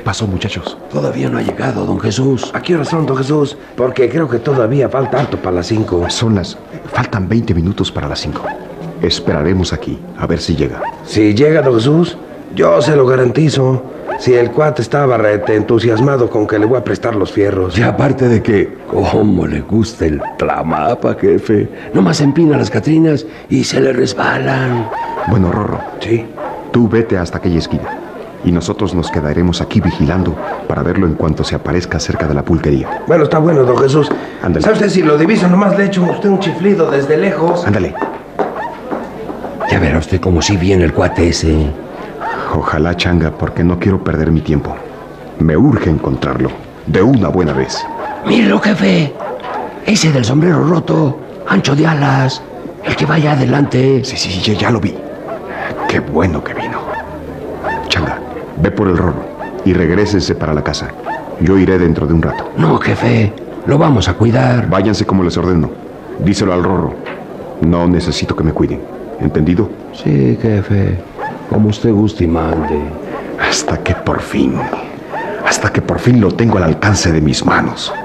pasó, muchachos? Todavía no ha llegado, don Jesús. ¿A qué hora son, don Jesús? Porque creo que todavía falta harto para las 5. Faltan 20 minutos para las 5. Esperaremos aquí, a ver si llega. Si llega, don Jesús, yo se lo garantizo. Si el cuate estaba entusiasmado con que le voy a prestar los fierros. Y aparte de que, cómo le gusta el tlamapa, jefe. Nomás empina las catrinas y se le resbalan. Bueno, Rorro. Sí. Tú vete hasta aquella esquina. Y nosotros nos quedaremos aquí vigilando para verlo en cuanto se aparezca cerca de la pulquería. Bueno, está bueno, don Jesús. Ándale. ¿Sabe usted si lo diviso? Nomás le echo a usted un chiflido desde lejos. Ándale. Ya verá usted como si viene el cuate ese. Ojalá, Changa, porque no quiero perder mi tiempo. Me urge encontrarlo, de una buena vez. Mírelo, jefe. Ese del sombrero roto, ancho de alas. El que vaya adelante. Sí, ya lo vi. Qué bueno que vino. Changa, ve por el Rorro y regrésense para la casa. Yo iré dentro de un rato. No, jefe. Lo vamos a cuidar. Váyanse como les ordeno. Díselo al Rorro. No necesito que me cuiden. ¿Entendido? Sí, jefe. Como usted guste y mande. Hasta que por fin lo tengo al alcance de mis manos.